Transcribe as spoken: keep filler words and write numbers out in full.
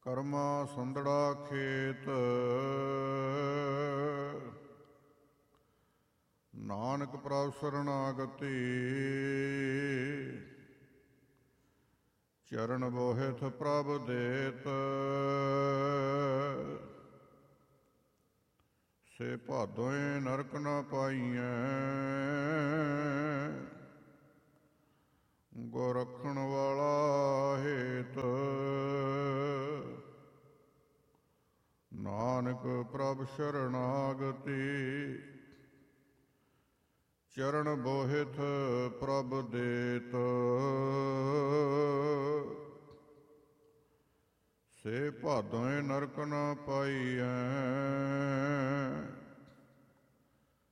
ਕਰਮਾ ਸੰਦੜਾ ਖੇਤ, ਨਾਨਕ ਪ੍ਰਭ ਸਰਨਾਗਤੀ। ਚਰਨ ਬੋਹਿਥ ਪ੍ਰਭ ਦੇਤ, ਸੇ ਭਾਦੋਏ ਨਰਕ ਨ ਪਾਈਐ। ਗੁਰ ਰਖਣ ਵਾਲਾ ਹੇਤ, ਨਾਨਕ ਪ੍ਰਭ ਸ਼ਰਨਾਗਤੀ। ਚਰਨ ਬੋਹਿਥ ਪ੍ਰਭ ਦੇਤ, ਸੇ ਭਾਦੋਏ ਨਰਕ ਨ ਪਾਈਐ।